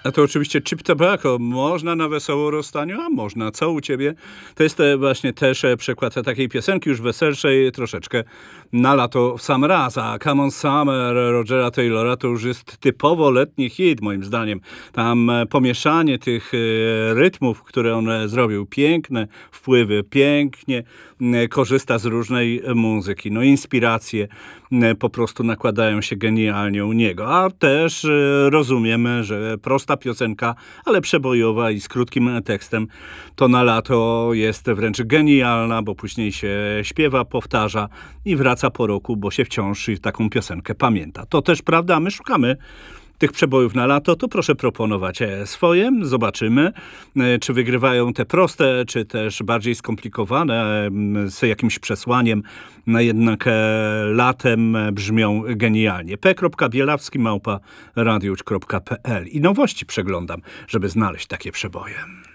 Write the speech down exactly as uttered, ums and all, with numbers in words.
A to oczywiście Cheap Tobacco. Można na wesoło rozstaniu, a można. Co u ciebie? To jest e, właśnie też e, przykład takiej piosenki już weselszej, troszeczkę na lato w sam raz. A Come on Summer Rogera Taylora to już jest typowo letni hit, moim zdaniem. Tam e, pomieszanie tych e, rytmów, które on e, zrobił. Piękne wpływy, pięknie e, korzysta z różnej muzyki. No inspiracje e, po prostu nakładają się genialnie u niego. A też e, rozumiemy, że prosta piosenka, ale przebojowa i z krótkim tekstem, to na lato jest wręcz genialna, bo później się śpiewa, powtarza i wraca po roku, bo się wciąż taką piosenkę pamięta. To też prawda, my szukamy tych przebojów na lato, to proszę proponować swoje. Zobaczymy, czy wygrywają te proste, czy też bardziej skomplikowane, z jakimś przesłaniem. No jednak latem brzmią genialnie. p kropka bielawski małpa radiusz kropka p l i nowości przeglądam, żeby znaleźć takie przeboje.